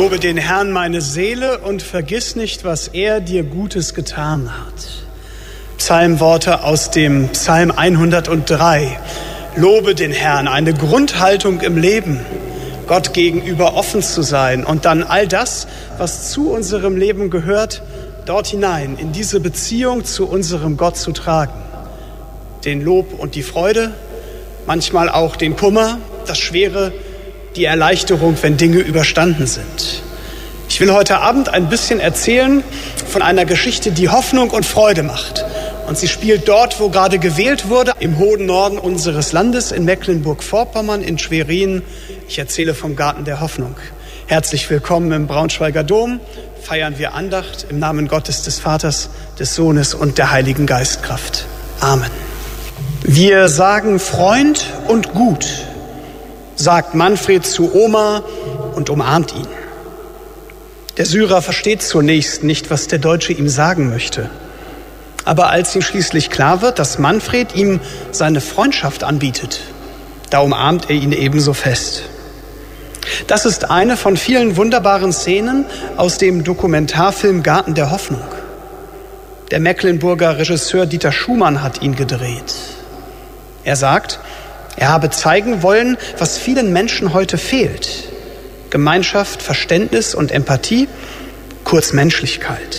Lobe den Herrn, meine Seele, und vergiss nicht, was er dir Gutes getan hat. Psalmworte aus dem Psalm 103. Lobe den Herrn, eine Grundhaltung im Leben, Gott gegenüber offen zu sein und dann all das, was zu unserem Leben gehört, dort hinein, in diese Beziehung zu unserem Gott zu tragen. Den Lob und die Freude, manchmal auch den Kummer, das Schwere, die Erleichterung, wenn Dinge überstanden sind. Ich will heute Abend ein bisschen erzählen von einer Geschichte, die Hoffnung und Freude macht. Und sie spielt dort, wo gerade gewählt wurde, im hohen Norden unseres Landes, in Mecklenburg-Vorpommern, in Schwerin. Ich erzähle vom Garten der Hoffnung. Herzlich willkommen im Braunschweiger Dom. Feiern wir Andacht im Namen Gottes, des Vaters, des Sohnes und der Heiligen Geistkraft. Amen. Wir sagen Freund und gut, sagt Manfred zu Oma und umarmt ihn. Der Syrer versteht zunächst nicht, was der Deutsche ihm sagen möchte. Aber als ihm schließlich klar wird, dass Manfred ihm seine Freundschaft anbietet, da umarmt er ihn ebenso fest. Das ist eine von vielen wunderbaren Szenen aus dem Dokumentarfilm Garten der Hoffnung. Der Mecklenburger Regisseur Dieter Schumann hat ihn gedreht. Er sagt, er habe zeigen wollen, was vielen Menschen heute fehlt. Gemeinschaft, Verständnis und Empathie, kurz Menschlichkeit.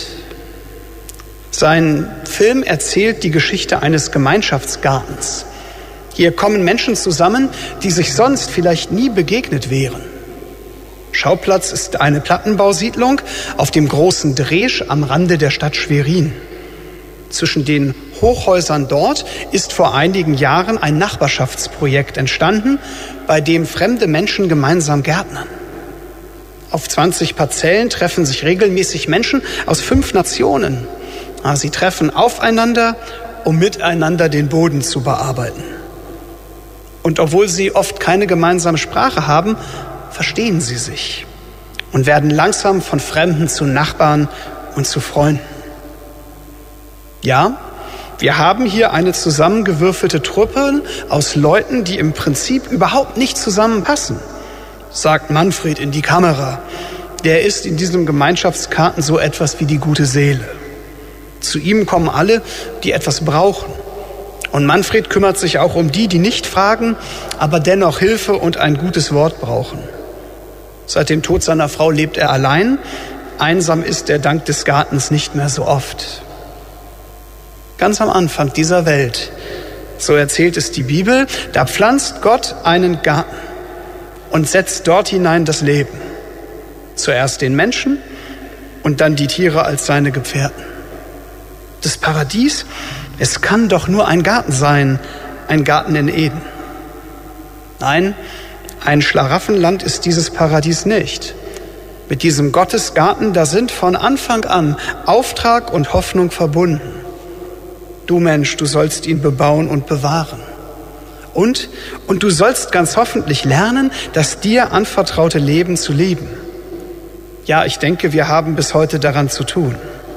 Sein Film erzählt die Geschichte eines Gemeinschaftsgartens. Hier kommen Menschen zusammen, die sich sonst vielleicht nie begegnet wären. Schauplatz ist eine Plattenbausiedlung auf dem großen Dresch am Rande der Stadt Schwerin. Zwischen den Hochhäusern dort ist vor einigen Jahren ein Nachbarschaftsprojekt entstanden, bei dem fremde Menschen gemeinsam gärtnern. Auf 20 Parzellen treffen sich regelmäßig Menschen aus 5 Nationen. Sie treffen aufeinander, um miteinander den Boden zu bearbeiten. Und obwohl sie oft keine gemeinsame Sprache haben, verstehen sie sich und werden langsam von Fremden zu Nachbarn und zu Freunden. Ja, wir haben hier eine zusammengewürfelte Truppe aus Leuten, die im Prinzip überhaupt nicht zusammenpassen, sagt Manfred in die Kamera. Der ist in diesem Gemeinschaftsgarten so etwas wie die gute Seele. Zu ihm kommen alle, die etwas brauchen. Und Manfred kümmert sich auch um die, die nicht fragen, aber dennoch Hilfe und ein gutes Wort brauchen. Seit dem Tod seiner Frau lebt er allein. Einsam ist er dank des Gartens nicht mehr so oft. Ganz am Anfang dieser Welt, so erzählt es die Bibel, da pflanzt Gott einen Garten und setzt dort hinein das Leben. Zuerst den Menschen und dann die Tiere als seine Gefährten. Das Paradies, es kann doch nur ein Garten sein, ein Garten in Eden. Nein, ein Schlaraffenland ist dieses Paradies nicht. Mit diesem Gottesgarten, da sind von Anfang an Auftrag und Hoffnung verbunden. Du Mensch, du sollst ihn bebauen und bewahren. Und du sollst ganz hoffentlich lernen, das dir anvertraute Leben zu lieben. Ja, ich denke, wir haben bis heute daran zu tun.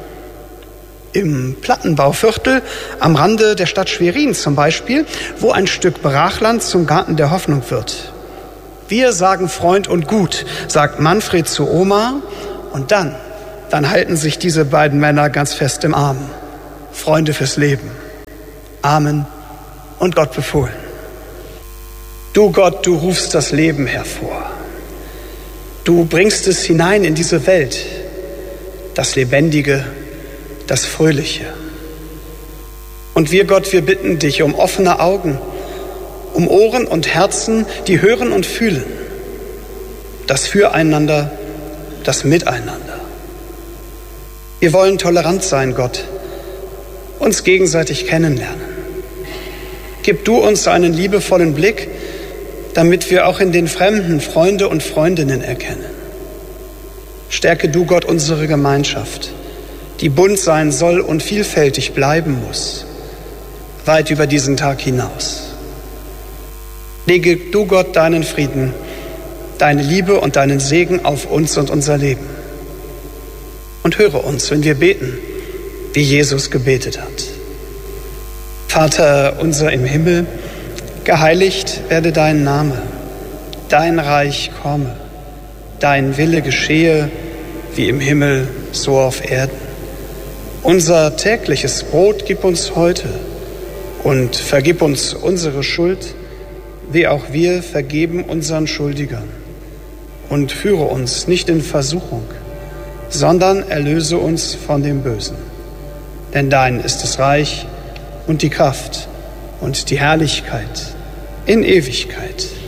Im Plattenbauviertel am Rande der Stadt Schwerin zum Beispiel, wo ein Stück Brachland zum Garten der Hoffnung wird. Wir sagen Freund und gut, sagt Manfred zu Oma, und dann halten sich diese beiden Männer ganz fest im Arm. Freunde fürs Leben. Amen und Gott befohlen. Du Gott, du rufst das Leben hervor. Du bringst es hinein in diese Welt, das Lebendige, das Fröhliche. Und wir, Gott, wir bitten dich um offene Augen, um Ohren und Herzen, die hören und fühlen. Das Füreinander, das Miteinander. Wir wollen tolerant sein, Gott, uns gegenseitig kennenlernen. Gib du uns einen liebevollen Blick, damit wir auch in den Fremden Freunde und Freundinnen erkennen. Stärke du, Gott, unsere Gemeinschaft, die bunt sein soll und vielfältig bleiben muss, weit über diesen Tag hinaus. Lege du, Gott, deinen Frieden, deine Liebe und deinen Segen auf uns und unser Leben. Und höre uns, wenn wir beten, wie Jesus gebetet hat. Vater unser im Himmel, geheiligt werde dein Name, dein Reich komme. dein Wille geschehe, wie im Himmel, so auf Erden. Unser tägliches Brot gib uns heute und vergib uns unsere Schuld, wie auch wir vergeben unseren Schuldigern. Und führe uns nicht in Versuchung, sondern erlöse uns von dem Bösen. Denn dein ist das Reich und die Kraft und die Herrlichkeit in Ewigkeit.